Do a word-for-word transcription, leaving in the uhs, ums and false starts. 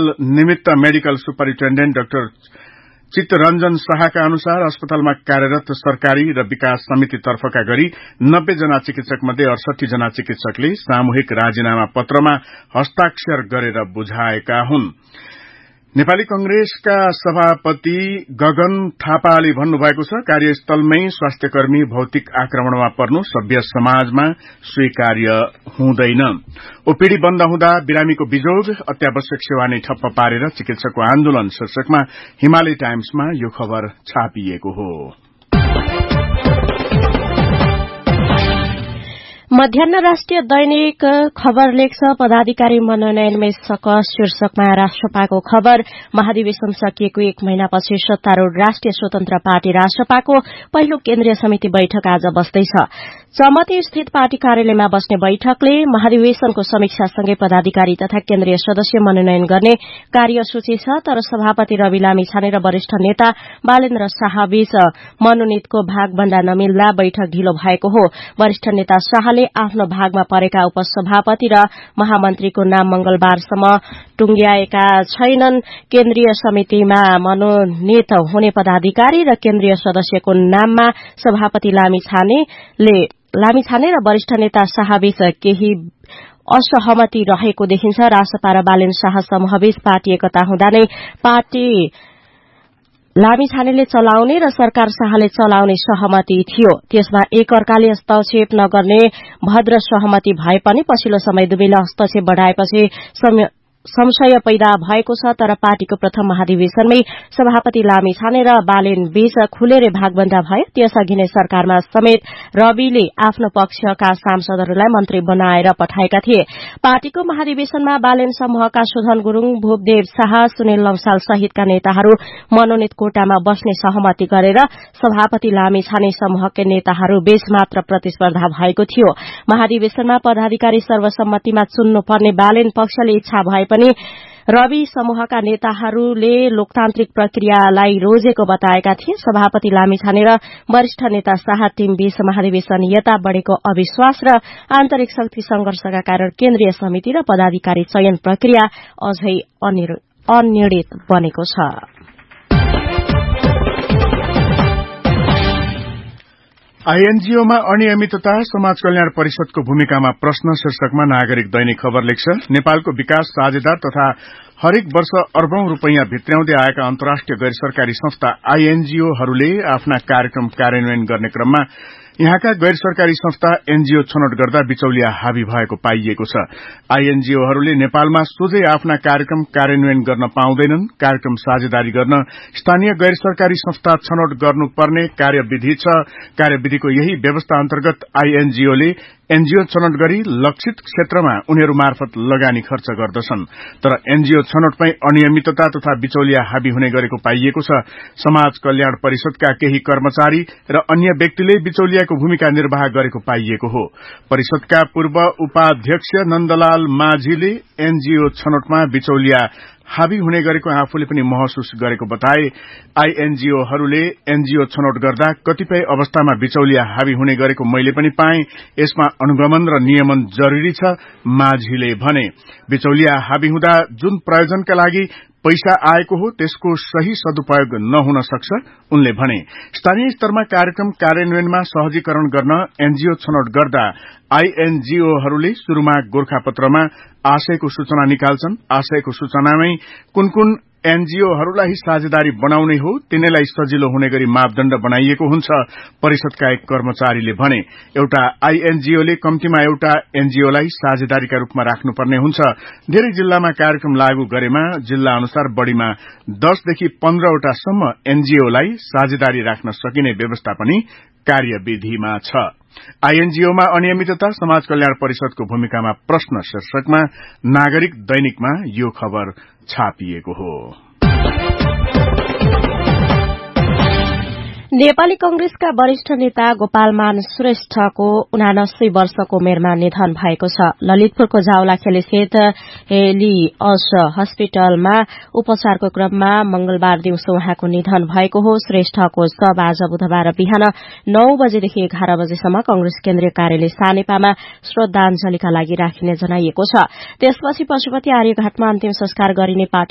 अस्पताल निमित्त medical superintendent doctor Chittaranjan शाहका अनुसार अस्पतालमा कार्यरत सरकारी र विकास समिति तर्फका गरी नब्बे जना चिकित्सक मध्ये अडसठी जना चिकित्सकले सामूहिक राजीनामा पत्रमा हस्ताक्षर गरेर बुझाएका हुन्। नेपाली कंग्रेसका सभापति गगन थापाले भन्नुभएको छ, कार्यस्थलमै स्वास्थ्यकर्मी भौतिक आक्रमणमा पर्नु सभ्य समाजमा स्वीकार्य हुँदैन। ओपीडी बन्द हुँदा बिरामीको बिजोग, अत्यावश्यक सेवा नै ठप्प पारेर चिकित्सकको आन्दोलन शीर्षकमा हिमालय टाइम्समा यो खबर छापिएको हो। मध्याह्न राष्ट्रिय दैनिक खबर लेख्छ, पदाधिकारी मनोनयनमै सकस शीर्षकमा राष्ट्रपाको खबर। महाधिवेशन सकिएको एक महिनापछि सत्तारूढ़ राष्ट्रिय स्वतन्त्र पार्टी राष्ट्रपाको पहिलो केन्द्रीय समिति बैठक आज बस्दैछ। चमती स्थित पार्टी कार्यालयमा बस्ने बैठकले महाधिवेशनको समीक्षासँगै पदाधिकारी तथा केन्द्रीय सदस्य मनोनयन गर्ने कार्यसूची छ। तर सभापति रवि लामिछाने र वरिष्ठ नेता बालेन्द्र शाहबीच मनोनितको भागभन्दा नमिल्दा बैठक ढिलो भएको हो। वरिष्ठ नेता शाहले आफ्नो भागमा परेका उपसभापति र महामन्त्रीको नाम मंगलबारसम्म टुंग्याएका छैनन्। केन्द्रीय समितिमा मनोनित हुने पदाधिकारी र केन्द्रीय सदस्यको नाममा सभापति लामिछानेले लामिछाने र वरिष्ठ नेता शाहबीच केही असहमति रहेको देखिन्छ। रासपा र बालेन्द्र शाह समूहबीच पार्टी एकता हुँदा नै पार्टी लामिछानेले चलाउने र सरकार शाहले चलाउने सहमति थियो। त्यसमा एक अर्काले हस्तक्षेप नगर्ने भद्र सहमति भए पनि पछिल्लो समय दुवैले हस्तक्षेप बढ़ाएपछि संशय पैदा भएको छ। तर पार्टीको प्रथम महाधिवेशनमै सभापति लामिछाने र बालेन बीच खुलेर भागबन्दा भयो। त्यसअघि नै सरकारमा समेत रविले आफ्नो पक्षका सांसदहरूलाई मन्त्री बनाएर पठाएका थिए। पार्टीको महाधिवेशनमा बालेन समूहका सुधन गुरूङ, भूपदेव शाह, सुनिल लम्साल सहितका नेताहरू मनोनित कोटामा बस्ने सहमति गरेर सभापति लामिछाने समूहका नेताहरू बीच मात्र प्रतिस्पर्धा भएको थियो। महाधिवेशनमा पदाधिकारी सर्वसम्मतिमा चुन्नुपर्ने बालेन पक्षले इच्छा भए पनि रवि समूहका नेताहरूले लोकतान्त्रिक प्रक्रियालाई रोजेको बताएका थिए। सभापति लामिछाने र वरिष्ठ नेता शाह टीमबीच महाधिवेशन यता बढ़ेको अविश्वास र आन्तरिक शक्ति संघर्षका कारण केन्द्रीय समिति र पदाधिकारी चयन प्रक्रिया अझै अनिर्णित बनेको छ। आईएनजीओमा अनियमितता, समाज कल्याण परिषदको भूमिकामा प्रश्न शीर्षकमा नागरिक दैनिक खबर लेख्छ। नेपालको विकास साझेदार तथा हरेक वर्ष अर्बौं रूपैयाँ भित्र्याउँदै आएका अन्तर्राष्ट्रिय गैर सरकारी संस्था आईएनजीओहरूले आफ्ना कार्यक्रम कार्यान्वयन गर्ने क्रममा यहाँका गैर सरकारी संस्था एनजीओ छनौट गर्दा बिचौलिया हावी भएको पाइएको छ। आईएनजीओहरूले नेपालमा सोझै आफ्ना कार्यक्रम कार्यान्वयन गर्न पाउँदैनन्। कार्यक्रम साझेदारी गर्न स्थानीय गैर सरकारी संस्था छनौट गर्नुपर्ने कार्यविधि छ। कार्यविधिको यही व्यवस्था अन्तर्गत आईएनजीओले एनजीओ छनौट गरी लक्षित क्षेत्रमा उनीहरू मार्फत लगानी खर्च गर्दछन्। तर एनजीओ छनौटमै अनियमितता तथा बिचौलिया हावी हुने गरेको पाइएको छ। समाज कल्याण परिषदका केही कर्मचारी र अन्य व्यक्तिले बिचौलियाको भूमिका निर्वाह गरेको पाइएको हो। परिषदका पूर्व उपाध्यक्ष नन्दलाल माझीले एनजीओ छनौटमा बिचौलिया हावी हुने गरेको आफूले पनि महसुस गरेको बताए। आईएनजीओहरूले एनजीओ छनौट गर्दा कतिपय अवस्थामा बिचौलिया हावी हुने गरेको मैले पनि पाएँ। यसमा अनुगमन र नियमन जरूरी छ, माझीले भने। बिचौलिया हावी हुँदा जुन प्रयोजनका लागि पैसा आएको हो त्यसको सही सदुपयोग नहुन सक्छ, उनले भने। स्थानीय स्तरमा कार्यक्रम कार्यान्वयनमा सहजीकरण गर्न एनजीओ छनौट गर्दा आईएनजीओहरूले शुरूमा गोरखापत्रमा आशयको सूचना निकाल्छन्। आशयको सूचनामै कुन कुन एनजीओहरूलाई साझेदारी बनाउने हो तिनीलाई सजिलो हुने गरी मापदण्ड बनाइएको हुन्छ, परिषदका एक कर्मचारीले भने। एउटा आईएनजीओले कम्तीमा एउटा एनजीओलाई साझेदारीका रूपमा राख्नुपर्ने हुन्छ। धेरै जिल्लामा कार्यक्रम लागू गरेमा जिल्ला अनुसार बढ़ीमा दसदेखि पन्ध्रवटासम्म एनजीओलाई साझेदारी राख्न सकिने व्यवस्था पनि कार्यविधिमा छ। आईएनजीओमा अनियमितता, समाज कल्याण परिषदको भूमिकामा प्रश्न शीर्षकमा नागरिक दैनिकमा यो खबर छापिएको हो। नेपाली कंग्रेसका वरिष्ठ नेता गोपालमान श्रेष्ठको उनासी वर्षको उमेरमा निधन भएको छ। ललितपुरको जावलाखेली स्थित हेलिअस अस्पतालमा उपचारको क्रममा मंगलबार दिउँसो उहाँको निधन भएको हो। श्रेष्ठको शव आज बुधबार बिहान नौ बजेदेखि एघार बजेसम्म कंग्रेस केन्द्रीय कार्यालय सानेपामा श्रद्धाञ्जलीका लागि राखिने जनाइएको छ। त्यसपछि पशुपति आर्यघाटमा अन्तिम संस्कार गरिने पार्टी